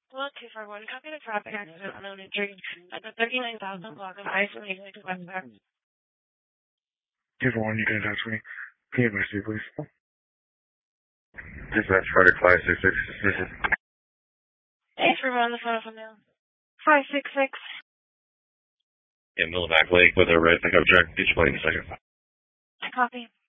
1241, copy the traffic accident on Oak Street at the 39,000 block of I-78 Westbound. 241, you can attach me. Can you emergency, please? Dispatch, Frederick 566, suspicious. Thanks for on the phone from now. 566. Yeah, Millback Lake with a red pickup truck. Get your plate in a second. Copy.